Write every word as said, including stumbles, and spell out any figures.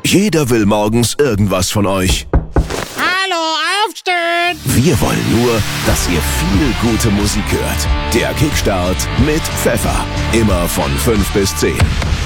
Jeder will morgens irgendwas von euch. Hallo, aufstehen! Wir wollen nur, dass ihr viel gute Musik hört. Der Kickstart mit Pfeffer. Immer von fünf bis zehn.